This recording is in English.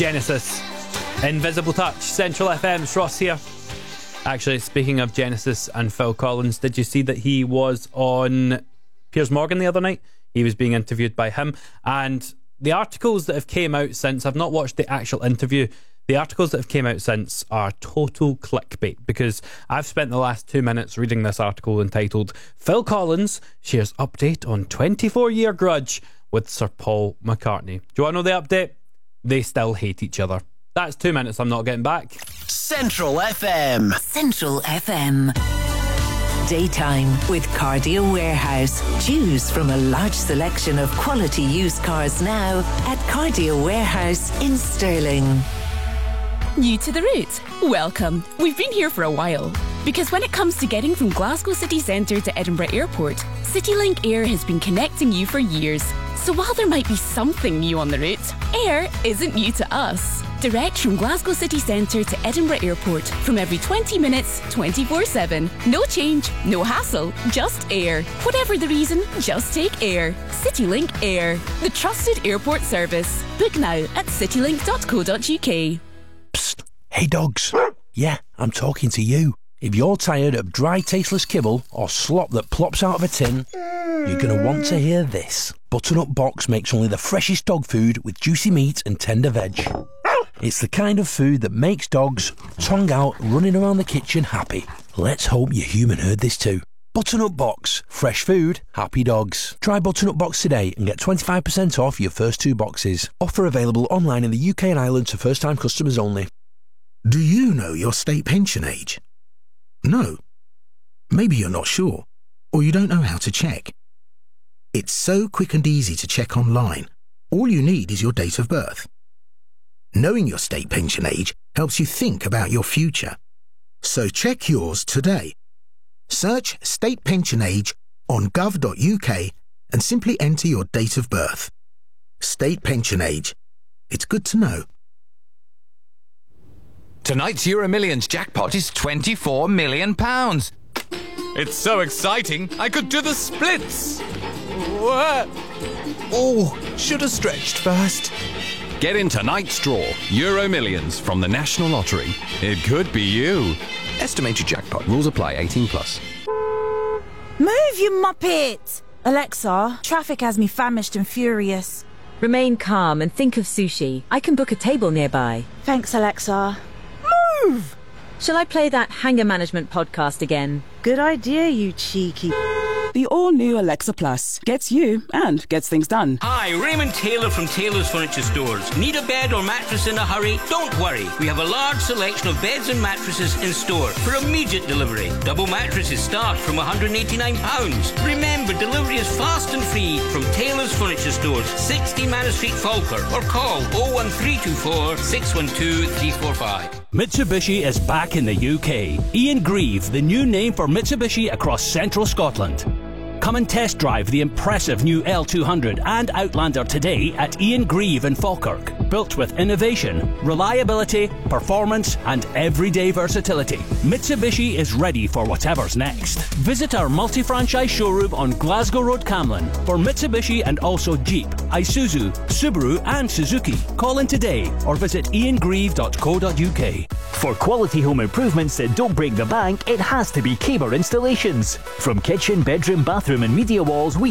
Genesis. Invisible Touch, Central FM's Ross here. Actually, speaking of Genesis and Phil Collins, did you see that he was on Piers Morgan the other night? He was being interviewed by him, and the articles that have came out since, I've not watched the actual interview, the articles that have came out since are total clickbait, because I've spent the last 2 minutes reading this article entitled Phil Collins shares update on 24-year grudge with Sir Paul McCartney. Do you want to know the update? They still hate each other. That's 2 minutes I'm not getting back. Central FM. Central FM. Daytime with Cardio Warehouse. Choose from a large selection of quality used cars now at Cardio Warehouse in Stirling. New to the route? Welcome. We've been here for a while. Because when it comes to getting from Glasgow city centre to Edinburgh Airport, CityLink Air has been connecting you for years. So while there might be something new on the route, Air isn't new to us. Direct from Glasgow city centre to Edinburgh Airport from every 20 minutes, 24/7. No change, no hassle, just Air. Whatever the reason, just take Air. CityLink Air, the trusted airport service. Book now at citylink.co.uk. Psst. Hey dogs. Yeah, I'm talking to you. If you're tired of dry, tasteless kibble or slop that plops out of a tin, you're going to want to hear this. Butternut Box makes only the freshest dog food with juicy meat and tender veg. It's the kind of food that makes dogs, tongue out, running around the kitchen happy. Let's hope your human heard this too. Butternut Box. Fresh food, happy dogs. Try Butternut Box today and get 25% off your first 2 boxes. Offer available online in the UK and Ireland to first-time customers only. Do you know your state pension age? No. Maybe you're not sure, or you don't know how to check. It's so quick and easy to check online. All you need is your date of birth. Knowing your state pension age helps you think about your future. So check yours today. Search state pension age on gov.uk and simply enter your date of birth. State pension age. It's good to know. Tonight's Euro Millions jackpot is £24 million. It's so exciting, I could do the splits. What? Oh, should have stretched first. Get in tonight's draw, Euro Millions from the National Lottery. It could be you. Estimated jackpot. Rules apply. 18 plus. Move, you muppet! Alexa, traffic has me famished and furious. Remain calm and think of sushi. I can book a table nearby. Thanks, Alexa. Move! Shall I play that Hanger Management podcast again? Good idea, you cheeky... The all-new Alexa Plus gets you and gets things done. Hi, Raymond Taylor from Taylor's Furniture Stores. Need a bed or mattress in a hurry? Don't worry. We have a large selection of beds and mattresses in store for immediate delivery. Double mattresses start from £189. Remember, delivery is fast and free from Taylor's Furniture Stores, 60 Manor Street, Falkirk, or call 01324 612 345. Mitsubishi is back in the UK. Ian Grieve, the new name for Mitsubishi across central Scotland. Come and test drive the impressive new L200 and Outlander today at Ian Grieve in Falkirk. Built with innovation, reliability, performance and everyday versatility, Mitsubishi is ready for whatever's next. Visit our multi-franchise showroom on Glasgow Road, Camlin for Mitsubishi and also Jeep, Isuzu, Subaru and Suzuki. Call in today or visit iangrieve.co.uk. For quality home improvements that don't break the bank, it has to be Kaber Installations. From kitchen, bedroom, bathroom and media walls, we